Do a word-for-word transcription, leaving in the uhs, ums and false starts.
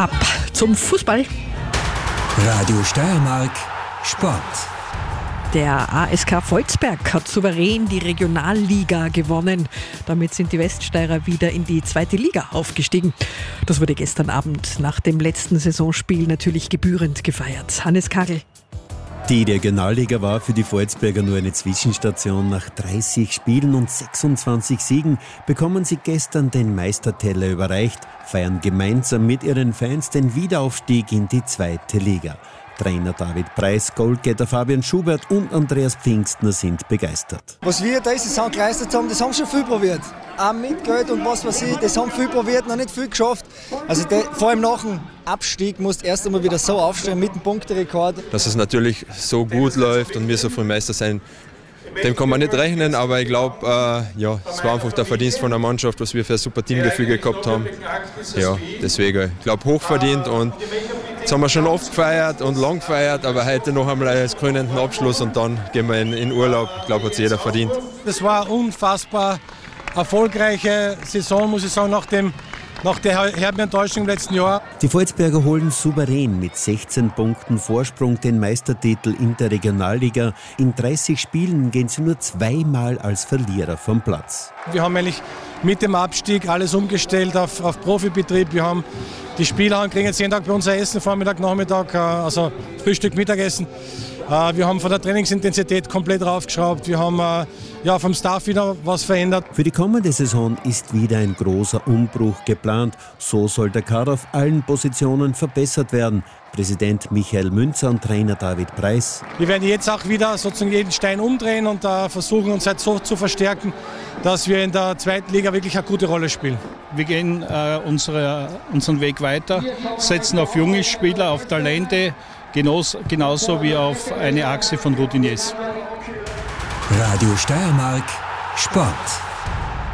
Ab zum Fußball. Radio Steiermark Sport. Der A S K Volzberg hat souverän die Regionalliga gewonnen. Damit sind die Weststeirer wieder in die zweite Liga aufgestiegen. Das wurde gestern Abend nach dem letzten Saisonspiel natürlich gebührend gefeiert. Hannes Kagel. Die Regionalliga war für die Volzberger nur eine Zwischenstation. Nach dreißig Spielen und sechsundzwanzig Siegen bekommen sie gestern den Meisterteller überreicht, feiern gemeinsam mit ihren Fans den Wiederaufstieg in die zweite Liga. Trainer David Preis, Goalgetter Fabian Schubert und Andreas Pfingstner sind begeistert. Was wir diese Saison geleistet haben, das haben schon viel probiert. Auch mit Geld und was weiß ich, das haben viel probiert, noch nicht viel geschafft. Also de, vor allem nach dem Abstieg musst du erst einmal wieder so aufstehen mit dem Punkterekord. Dass es natürlich so gut läuft und wir so früh Meister sein, dem kann man nicht rechnen, aber ich glaube, äh, ja, es war einfach der Verdienst von der Mannschaft, was wir für ein super Teamgefüge gehabt haben. Ja, deswegen, ich glaube, hochverdient und jetzt haben wir schon oft gefeiert und lang gefeiert, aber heute noch einmal als krönenden Abschluss und dann gehen wir in, in Urlaub. Ich glaube, hat es jeder verdient. Das war eine unfassbar erfolgreiche Saison, muss ich sagen, nach, dem, nach der herben Enttäuschung im letzten Jahr. Die Volzberger holen souverän mit sechzehn Punkten Vorsprung den Meistertitel in der Regionalliga. In dreißig Spielen gehen sie nur zweimal als Verlierer vom Platz. Wir haben eigentlich mit dem Abstieg alles umgestellt auf, auf Profibetrieb. Wir haben die Spieler kriegen jetzt jeden Tag bei uns ein Essen, Vormittag, Nachmittag, also Frühstück, Mittagessen. Wir haben von der Trainingsintensität komplett raufgeschraubt. Wir haben ja, vom Staff wieder was verändert. Für die kommende Saison ist wieder ein großer Umbruch geplant. So soll der Kader auf allen Positionen verbessert werden. Präsident Michael Münzer und Trainer David Preis. Wir werden jetzt auch wieder sozusagen jeden Stein umdrehen und uh, versuchen, uns halt so zu verstärken, dass wir in der zweiten Liga wirklich eine gute Rolle spielen. Wir gehen uh, unsere, unseren Weg weiter, setzen auf junge Spieler, auf Talente, genauso, genauso wie auf eine Achse von Routiniers. Radio Steiermark Sport.